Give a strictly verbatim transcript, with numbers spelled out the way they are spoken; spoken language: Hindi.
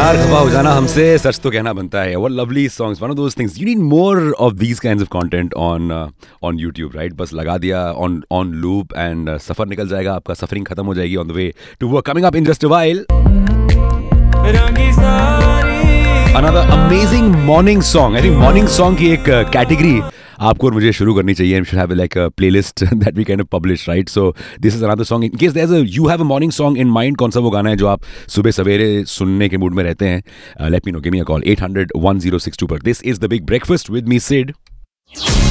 प्यार खफा हो जाना हमसे सच तो कहना बनता है. What lovely songs. One of those things. You need more of these kinds of content on uh, on YouTube, right? बस लगा दिया on on loop and uh, सफर निकल जाएगा आपका. सफरिंग खत्म हो जाएगी on the way to work. Coming up in just a while. Another amazing morning song. I think morning song की एक category आपको और मुझे शुरू करनी चाहिए. We should have like a playlist that we kind of publish, right? So this is another song. In case there's a you have a morning song in mind, कौन सा वो गाना है जो आप सुबह सवेरे सुनने के मूड में रहते हैं? Uh, let me know. Give me a call. eight hundred one oh six two पर. This is the Big Breakfast with me, Sid.